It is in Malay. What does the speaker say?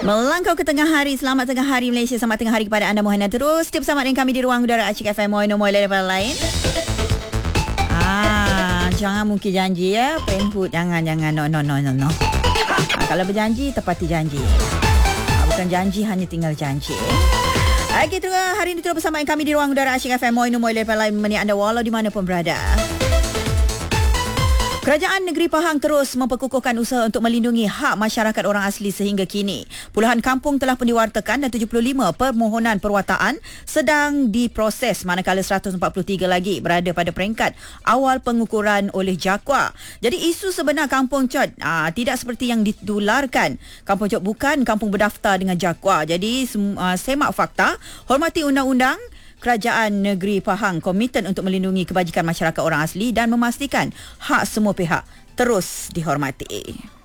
Melangkau ke tengah hari. Selamat tengah hari Malaysia. Selamat tengah hari kepada anda Mohana. Terus bersama dengan kami di ruang udara Acik FM Moino Moila level lain. Jangan mungkin janji ya. Penhut jangan. No. Kalau berjanji tepati janji. Bukan janji, hanya tinggal janji. Kita hari ini terus bersama dengan kami di ruang udara Acik FM Moino Moila level lain, menemani anda walau di mana pun berada. Kerajaan Negeri Pahang terus memperkukuhkan usaha untuk melindungi hak masyarakat orang asli sehingga kini. Puluhan kampung telah pun diwartakan dan 75 permohonan perwataan sedang diproses, manakala 143 lagi berada pada peringkat awal pengukuran oleh JAKWA. Jadi isu sebenar Kampung Chot tidak seperti yang ditularkan. Kampung Chot bukan kampung berdaftar dengan JAKWA. Jadi semak fakta, hormati undang-undang. Kerajaan Negeri Pahang komited untuk melindungi kebajikan masyarakat orang asli dan memastikan hak semua pihak terus dihormati.